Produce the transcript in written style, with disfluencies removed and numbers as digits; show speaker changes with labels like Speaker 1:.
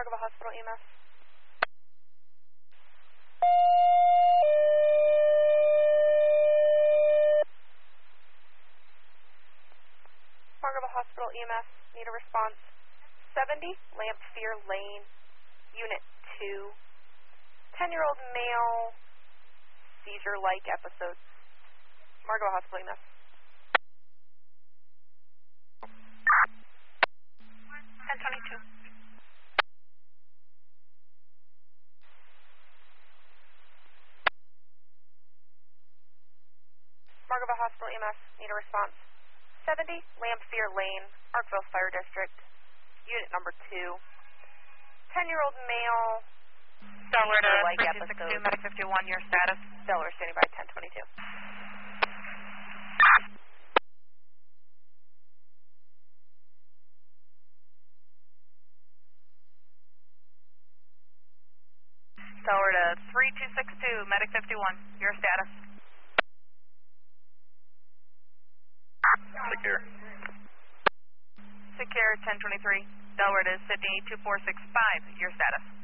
Speaker 1: Margaret Hospital EMS. Margaret Hospital EMS, need a response. 70 Lamphere Lane, Unit 2. 10-year-old male, seizure-like episodes. Margaret Hospital EMS. 1022. Margaret Hospital EMS, need a response. 70 Lamphere Lane, Arkville Fire District, Unit number 2. 10-year-old male,
Speaker 2: Delaware
Speaker 1: like
Speaker 2: to 3262, Medic 51, your status?
Speaker 1: Delaware standing by 1022.
Speaker 2: Delaware to 3262, Medic 51, your status?
Speaker 3: Secure.
Speaker 2: Secure 1023, Delaware to Sydney 2465, your status?